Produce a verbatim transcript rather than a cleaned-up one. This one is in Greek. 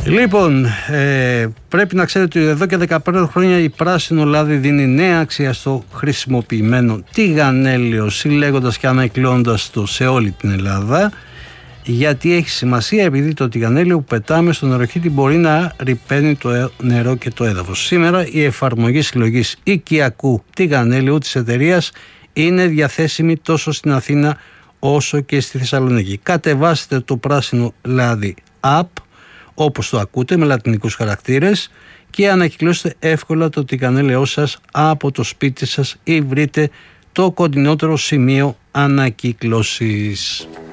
Λοιπόν, ε, πρέπει να ξέρετε ότι εδώ και δεκαπέντε χρόνια η Πράσινο Λάδι δίνει νέα αξία στο χρησιμοποιημένο τηγανέλαιο, συλλέγοντας και ανακυκλώνοντας το σε όλη την Ελλάδα, γιατί έχει σημασία, επειδή το τηγανέλαιο που πετάμε στον νεροχύτη μπορεί να ρυπαίνει το νερό και το έδαφος. Σήμερα η εφαρμογή συλλογής οικιακού τηγανέλαιου της εταιρείας είναι διαθέσιμη τόσο στην Αθήνα όσο και στη Θεσσαλονίκη. Κατεβάστε το Πράσινο Λάδι app, όπως το ακούτε, με λατινικούς χαρακτήρες, και ανακυκλώστε εύκολα το τηγανέλαιό σας από το σπίτι σας ή βρείτε το κοντινότερο σημείο ανακύκλωσης.